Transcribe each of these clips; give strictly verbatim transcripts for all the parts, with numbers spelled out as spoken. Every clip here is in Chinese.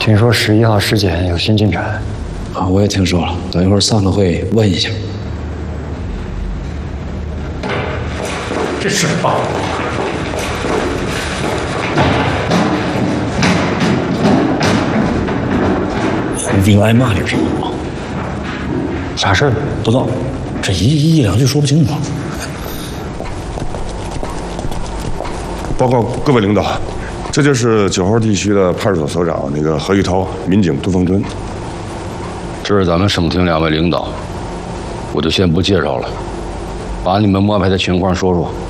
听说十一号尸检有新进展。 啊，我也听说了，等一会儿散了会问一下。 这是吧？ 胡兵挨骂点什么吗？ 啥事儿？ 不知道，这一一两句说不清楚。 报告各位领导，这就是九号地区的派出所所长那个何玉涛，民警杜凤珍。 这是咱们省厅两位领导，我就先不介绍了，把你们摸排的情况说说。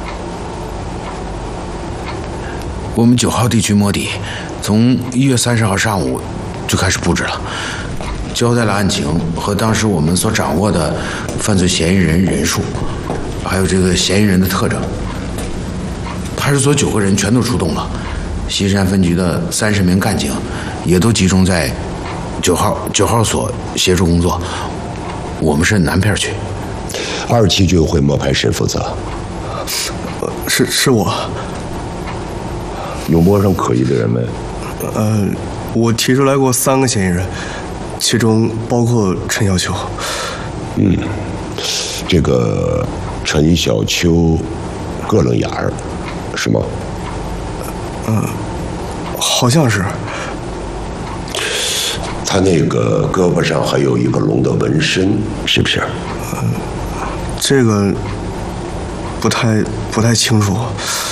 我们九号地区摸底，从一月三十号上午就开始布置了，交代了案情和当时我们所掌握的犯罪嫌疑人人数，还有这个嫌疑人的特征。派出所九个人全都出动了，西山分局的三十名干警也都集中在九号九号所协助工作。我们是南片区。 二期军会摸排谁负责？ 呃，是是我。 有摸上可疑的人没？ 呃，我提出来过三个嫌疑人，其中包括陈小秋。 嗯，这个陈小秋个楞眼儿，是吗？ 嗯、呃，好像是。 他那个胳膊上还有一个龙的纹身，是不是？ 呃，这个不太不太清楚。